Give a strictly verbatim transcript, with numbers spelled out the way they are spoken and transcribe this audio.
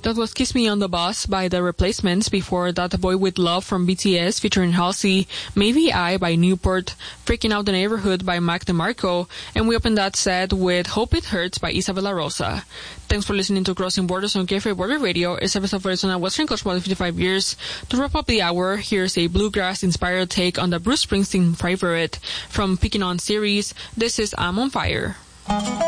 That was Kiss Me on the Bus by The Replacements. Before that, A Boy With Love from B T S featuring Halsey, Maybe I by Newport, Freaking Out the Neighborhood by Mac DeMarco, and we opened that set with Hope It Hurts by Isabella Rosa. Thanks for listening to Crossing Borders on K F A Border Radio. It's episode for Arizona Western Coast for fifty-five years. To wrap up the hour, here's a bluegrass-inspired take on the Bruce Springsteen favorite from Picking On series. This is I'm on Fire.